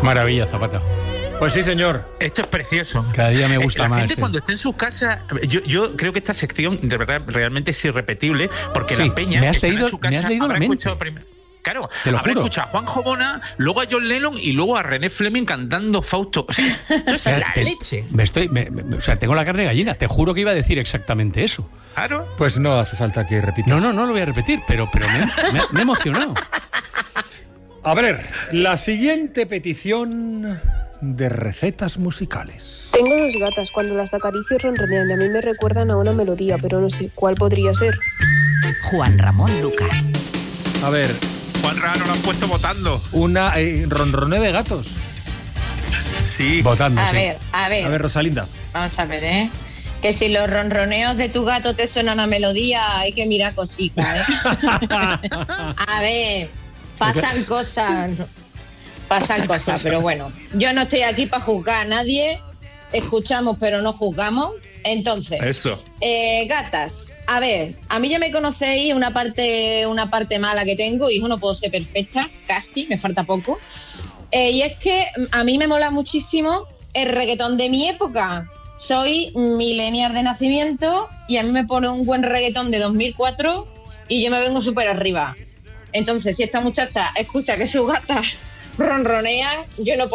Maravilla, Zapata. Pues sí, señor. Esto es precioso. Cada día me gusta la más. gente cuando esté en sus casas, yo creo que esta sección de verdad realmente es irrepetible, porque Sí, la peña me has que está leído- en su casa me has leído habrá la mente. escuchado claro, Te lo habrá juro. escuchado a Juanjo Bona, luego a John Lennon y luego a René Fleming cantando Fausto. O sea, esto es la leche. O sea, tengo la carne de gallina. Te juro que iba a decir exactamente eso. Claro. Pues no hace falta que repita. No lo voy a repetir, pero me he emocionado. A ver, la siguiente petición de recetas musicales. Tengo dos gatas. Cuando las acaricio ronronean y a mí me recuerdan a una melodía, pero no sé cuál podría ser. Juan Ramón Lucas. A ver, Juan Rano lo han puesto votando. una ronroneo de gatos. Sí. Votando, A sí. ver, A ver, Rosalinda. vamos a ver, ¿eh? Que si los ronroneos de tu gato te suenan a melodía, hay que mirar cositas, ¿eh? A ver, pasan cosas, pero bueno, yo no estoy aquí para juzgar a nadie, escuchamos pero no juzgamos, entonces, Eso. gatas, a ver, a mí ya me conocéis una parte mala que tengo, hijo, no puedo ser perfecta, casi, me falta poco, y es que a mí me mola muchísimo el reggaetón de mi época. Soy millennial de nacimiento y a mí me pone un buen reggaetón de 2004 y yo me vengo súper arriba. Entonces, si esta muchacha escucha que sus gatas ronronean, yo no puedo